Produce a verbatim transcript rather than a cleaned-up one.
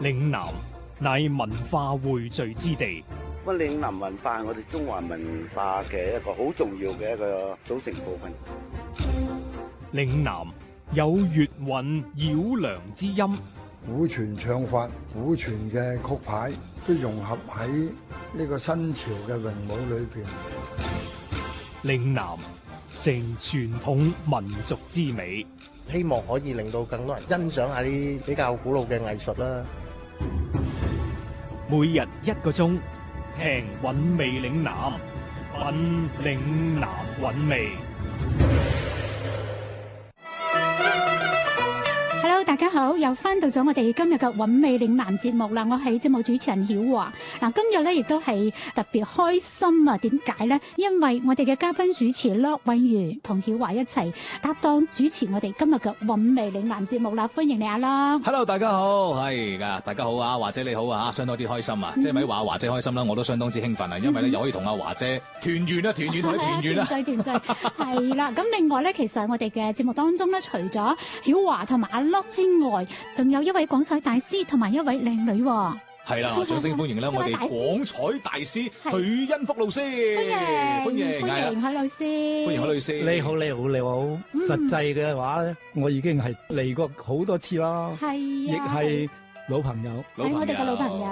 嶺南乃文化匯聚之地。 咁嶺南文化係我哋中華文化嘅一個好重要嘅一個組成部分。 嶺南有粵韻繞梁之音， 古傳唱法、古傳嘅曲牌都融合喺呢個新潮嘅詠舞裏邊。 嶺南成傳統民族之美， 希望可以令到更多人欣賞下啲比較古老嘅藝術啦。 每日一個鐘，聽韻味嶺南，品嶺南韻味。 Hello， 大家好，又翻到咗我哋今日嘅韻味嶺南節目啦。我係節目主持人曉華。嗱，今日咧亦都係特別開心啊！點解咧？因為我哋嘅嘉賓主持駱允如同曉華一齊搭檔主持我哋今日嘅韻味嶺南節目啦。歡迎你阿駱。 Hello， 大家好，係噶，大家好啊，華姐你好啊，相當之開心啊！嗯、即係咪話華姐開心啦？我都相當之興奮啊，因為咧又可以同阿華姐團圓啦，團圓同你團圓啦， 團聚團聚係啦。咁另外咧，其實我哋嘅節目當中咧，除咗曉華同埋阿駱之外，仲有一位廣彩大師同埋一位靚女。 係啦，掌聲歡迎咧！我哋廣彩大師許恩福老師，歡迎歡迎歡迎許老師， 歡迎許老師。 你好，你好，你好。嗯、實際嘅話咧，我已經係嚟過好多次啦，係、啊，亦係老朋友， 係我哋嘅老朋友。